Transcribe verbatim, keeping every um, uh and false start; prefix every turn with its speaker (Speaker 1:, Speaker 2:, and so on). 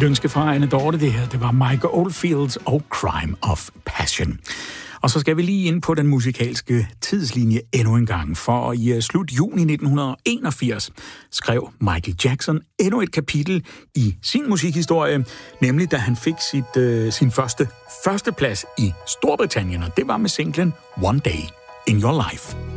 Speaker 1: Et ønske fra Anne Dorte, det her, det var Mike Oldfields og Crime of Passion. Og så skal vi lige ind på den musikalske tidslinje endnu en gang, for i slut juni nitten enogfirs skrev Michael Jackson endnu et kapitel i sin musikhistorie, nemlig da han fik sit, øh, sin første førsteplads i Storbritannien, og det var med singlen One Day in Your Life.